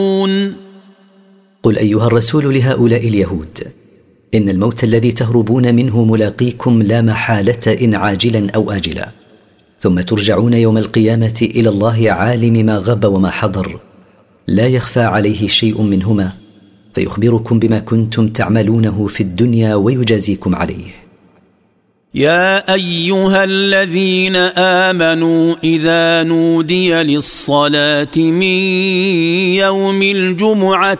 قل أيها الرسول لهؤلاء اليهود: إن الموت الذي تهربون منه ملاقيكم لا محالة، إن عاجلا أو آجلا، ثم ترجعون يوم القيامة إلى الله عالم ما غب وما حضر، لا يخفى عليه شيء منهما، فيخبركم بما كنتم تعملونه في الدنيا ويجازيكم عليه. يا أيها الذين آمنوا إذا نودي للصلاة من يوم الجمعة